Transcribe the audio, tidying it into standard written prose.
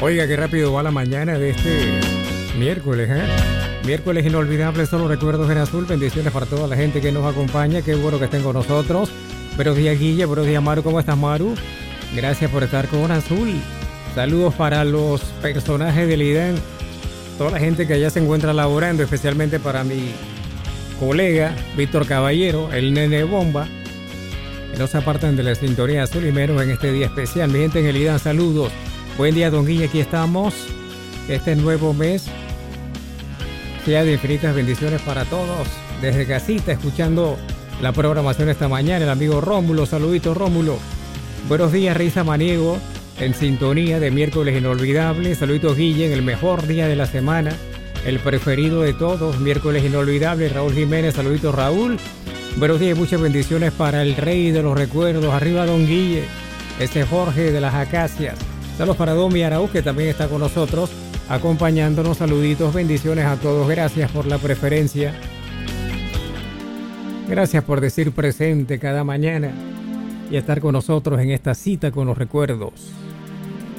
Oiga, qué rápido va la mañana de este miércoles, ¿eh? Miércoles inolvidable, solo recuerdos en azul. Bendiciones para toda la gente que nos acompaña. Qué bueno que estén con nosotros. Buenos días, Guille. Buenos días, Maru. ¿Cómo estás, Maru? Gracias por estar con Azul. Saludos para los personajes del IDAN. Toda la gente que allá se encuentra laborando, especialmente para mi colega Víctor Caballero, el nene bomba, que no se apartan de la sintonía azul y menos en este día especial. Mi gente en el IDAN, saludos. Buen día, don Guille, aquí estamos. Este nuevo mes sea de infinitas bendiciones para todos. Desde casita, escuchando la programación esta mañana, el amigo Rómulo. Saludito, Rómulo. Buenos días, Risa Maniego, en sintonía de miércoles inolvidable. Saluditos, Guille, en el mejor día de la semana, el preferido de todos, miércoles inolvidable. Raúl Jiménez, saluditos, Raúl. Buenos días y muchas bendiciones para el rey de los recuerdos. Arriba, don Guille, ese Jorge de las Acacias. Saludos para Domi Araúz, que también está con nosotros, acompañándonos. Saluditos, bendiciones a todos. Gracias por la preferencia. Gracias por decir presente cada mañana y estar con nosotros en esta cita con los recuerdos.